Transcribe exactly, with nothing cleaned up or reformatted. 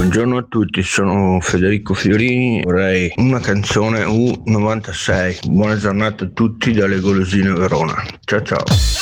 Buongiorno a tutti, sono Federico Fiorini, vorrei una canzone U novantasei. Buona giornata a tutti dalle Golosine Verona. Ciao ciao.